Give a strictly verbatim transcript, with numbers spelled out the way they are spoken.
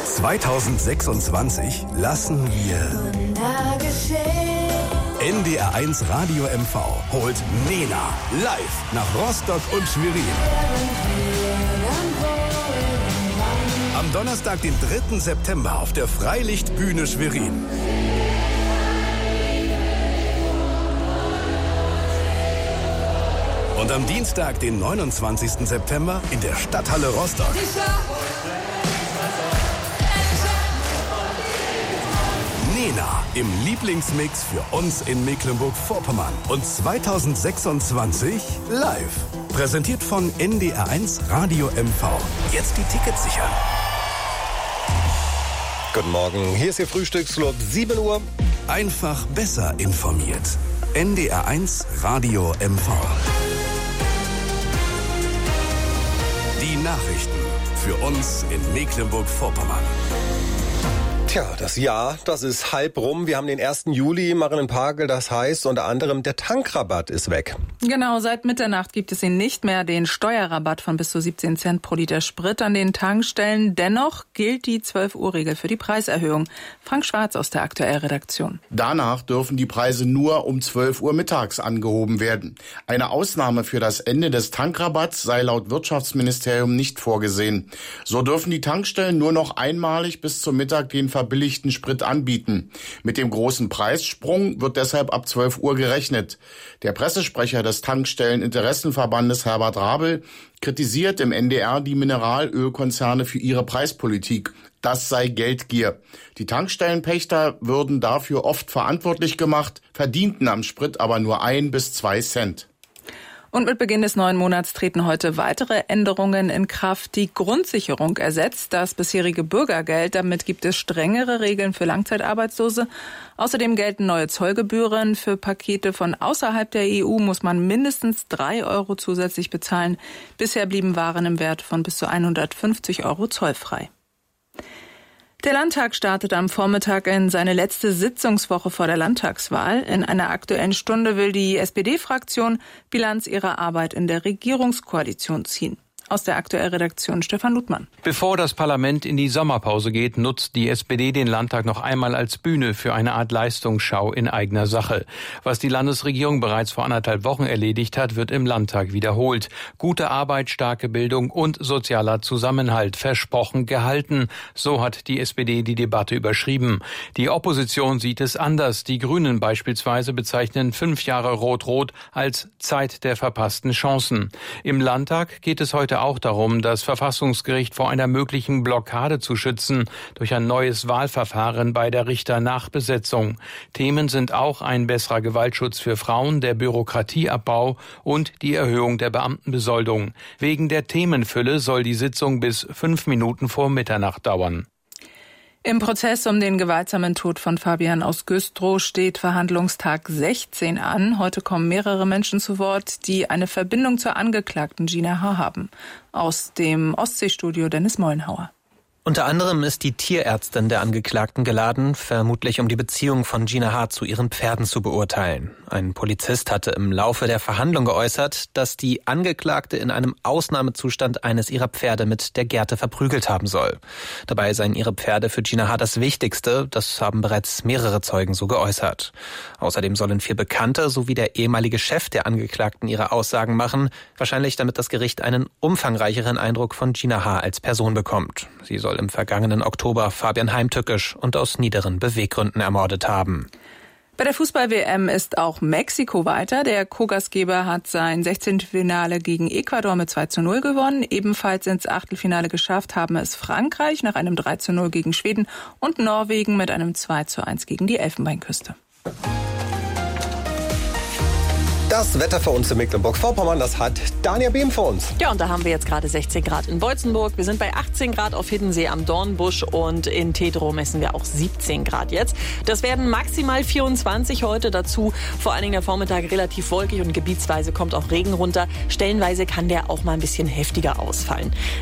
zweitausendsechsundzwanzig lassen wir N D R eins Radio M V holt Nena live nach Rostock und Schwerin. Am Donnerstag, den dritten September auf der Freilichtbühne Schwerin. Und am Dienstag, den neunundzwanzigsten September in der Stadthalle Rostock. Nena im Lieblingsmix für uns in Mecklenburg-Vorpommern und zweitausendsechsundzwanzig live. Präsentiert von N D R eins Radio M V. Jetzt die Tickets sichern. Guten Morgen, hier ist Ihr Frühstücksclub, sieben Uhr. Einfach besser informiert. N D R eins Radio M V. Die Nachrichten für uns in Mecklenburg-Vorpommern. Tja, das Jahr, das ist halb rum. Wir haben den ersten Juli, Marienpagel, das heißt unter anderem, der Tankrabatt ist weg. Genau, seit Mitternacht gibt es ihn nicht mehr, den Steuerrabatt von bis zu siebzehn Cent pro Liter Sprit an den Tankstellen. Dennoch gilt die zwölf Uhr Regel für die Preiserhöhung. Frank Schwarz aus der Aktuellredaktion. Danach dürfen die Preise nur um zwölf Uhr mittags angehoben werden. Eine Ausnahme für das Ende des Tankrabatts sei laut Wirtschaftsministerium nicht vorgesehen. So dürfen die Tankstellen nur noch einmalig bis zum Mittag den verbilligten Sprit anbieten. Mit dem großen Preissprung wird deshalb ab zwölf Uhr gerechnet. Der Pressesprecher des Tankstelleninteressenverbandes Herbert Rabel kritisiert im N D R die Mineralölkonzerne für ihre Preispolitik. Das sei Geldgier. Die Tankstellenpächter würden dafür oft verantwortlich gemacht, verdienten am Sprit aber nur ein bis zwei Cent. Und mit Beginn des neuen Monats treten heute weitere Änderungen in Kraft. Die Grundsicherung ersetzt das bisherige Bürgergeld. Damit gibt es strengere Regeln für Langzeitarbeitslose. Außerdem gelten neue Zollgebühren. Für Pakete von außerhalb der E U muss man mindestens drei Euro zusätzlich bezahlen. Bisher blieben Waren im Wert von bis zu hundertfünfzig Euro zollfrei. Der Landtag startet am Vormittag in seine letzte Sitzungswoche vor der Landtagswahl. In einer Aktuellen Stunde will die S P D-Fraktion Bilanz ihrer Arbeit in der Regierungskoalition ziehen. Aus der Aktuellredaktion Stefan Ludmann. Bevor das Parlament in die Sommerpause geht, nutzt die S P D den Landtag noch einmal als Bühne für eine Art Leistungsschau in eigener Sache. Was die Landesregierung bereits vor anderthalb Wochen erledigt hat, wird im Landtag wiederholt. Gute Arbeit, starke Bildung und sozialer Zusammenhalt. Versprochen, gehalten. So hat die S P D die Debatte überschrieben. Die Opposition sieht es anders. Die Grünen beispielsweise bezeichnen fünf Jahre Rot-Rot als Zeit der verpassten Chancen. Im Landtag geht es heute auch darum, das Verfassungsgericht vor einer möglichen Blockade zu schützen durch ein neues Wahlverfahren bei der Richternachbesetzung. Themen sind auch ein besserer Gewaltschutz für Frauen, der Bürokratieabbau und die Erhöhung der Beamtenbesoldung. Wegen der Themenfülle soll die Sitzung bis fünf Minuten vor Mitternacht dauern. Im Prozess um den gewaltsamen Tod von Fabian aus Güstrow steht Verhandlungstag sechzehn an. Heute kommen mehrere Menschen zu Wort, die eine Verbindung zur Angeklagten Gina H. haben. Aus dem Ostseestudio Dennis Mollenhauer. Unter anderem ist die Tierärztin der Angeklagten geladen, vermutlich um die Beziehung von Gina H. zu ihren Pferden zu beurteilen. Ein Polizist hatte im Laufe der Verhandlung geäußert, dass die Angeklagte in einem Ausnahmezustand eines ihrer Pferde mit der Gerte verprügelt haben soll. Dabei seien ihre Pferde für Gina H. das Wichtigste, das haben bereits mehrere Zeugen so geäußert. Außerdem sollen vier Bekannte sowie der ehemalige Chef der Angeklagten ihre Aussagen machen, wahrscheinlich damit das Gericht einen umfangreicheren Eindruck von Gina H. als Person bekommt. Sie soll im vergangenen Oktober Fabian heimtückisch und aus niederen Beweggründen ermordet haben. Bei der Fußball-W M ist auch Mexiko weiter. Der Co-Gastgeber hat sein Sechzehntelfinale gegen Ecuador mit zwei zu null gewonnen. Ebenfalls ins Achtelfinale geschafft haben es Frankreich nach einem drei zu null gegen Schweden und Norwegen mit einem zwei zu eins gegen die Elfenbeinküste. Das Wetter für uns in Mecklenburg-Vorpommern, das hat Dania Behm für uns. Ja, und da haben wir jetzt gerade sechzehn Grad in Beutzenburg. Wir sind bei achtzehn Grad auf Hiddensee am Dornbusch und in Tedrow messen wir auch siebzehn Grad jetzt. Das werden maximal vierundzwanzig heute. Dazu vor allen Dingen der Vormittag relativ wolkig und gebietsweise kommt auch Regen runter. Stellenweise kann der auch mal ein bisschen heftiger ausfallen.